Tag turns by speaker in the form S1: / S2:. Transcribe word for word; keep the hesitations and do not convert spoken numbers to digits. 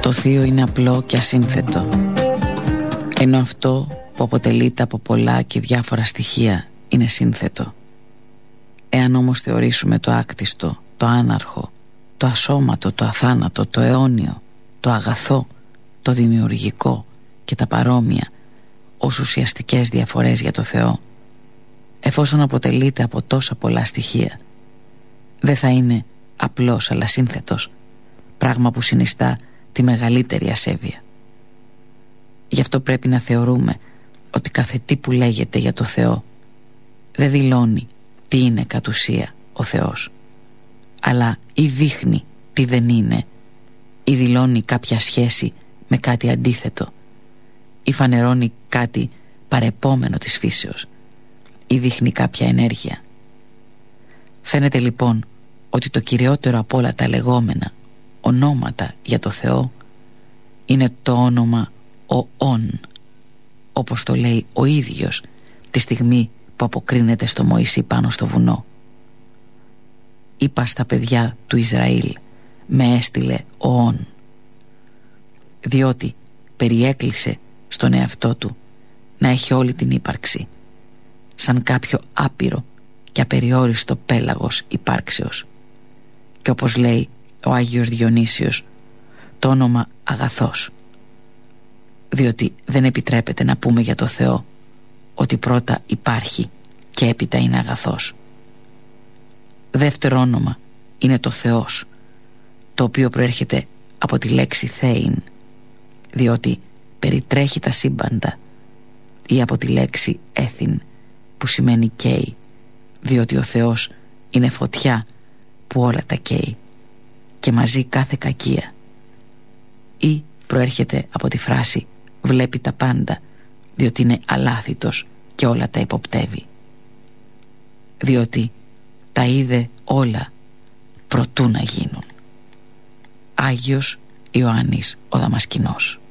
S1: Το θείο είναι απλό και ασύνθετο, ενώ αυτό που αποτελείται από πολλά και διάφορα στοιχεία είναι σύνθετο. Εάν όμως θεωρήσουμε το άκτιστο, το άναρχο, το ασώματο, το αθάνατο, το αιώνιο, το αγαθό, το δημιουργικό και τα παρόμοια ως ουσιαστικές διαφορές για το Θεό, εφόσον αποτελείται από τόσα πολλά στοιχεία, δεν θα είναι απλός αλλά σύνθετος, πράγμα που συνιστά τη μεγαλύτερη ασέβεια. Γι' αυτό πρέπει να θεωρούμε ότι κάθε τι που λέγεται για το Θεό δεν δηλώνει τι είναι κατ' ουσία ο Θεός, αλλά ή δείχνει τι δεν είναι, ή δηλώνει κάποια σχέση με κάτι αντίθετο, ή φανερώνει κάτι παρεπόμενο της φύσεως, ή δείχνει κάποια ενέργεια. Φαίνεται λοιπόν ότι το κυριότερο από όλα τα λεγόμενα ονόματα για το Θεό είναι το όνομα ο Ων, όπως το λέει ο ίδιος τη στιγμή που αποκρίνεται στο Μωυσή πάνω στο βουνό. Είπα στα παιδιά του Ισραήλ, με έστειλε ο Ων, διότι περιέκλεισε στον εαυτό του να έχει όλη την ύπαρξη, σαν κάποιο άπειρο και απεριόριστο πέλαγος υπάρξεως, και όπως λέει ο Άγιος Διονύσιος, το όνομα αγαθός, διότι δεν επιτρέπεται να πούμε για το Θεό ότι πρώτα υπάρχει και έπειτα είναι αγαθός. Δεύτερο όνομα είναι το Θεός, το οποίο προέρχεται από τη λέξη θέειν, διότι περιτρέχει τα σύμπαντα, ή από τη λέξη έθιν, που σημαίνει καίει, διότι ο Θεός είναι φωτιά που όλα τα καίει και μαζί κάθε κακία, ή προέρχεται από τη φράση βλέπει τα πάντα, διότι είναι αλάθητος και όλα τα υποπτεύει, διότι τα είδε όλα προτού να γίνουν. Άγιος Ιωάννης ο Δαμασκηνός.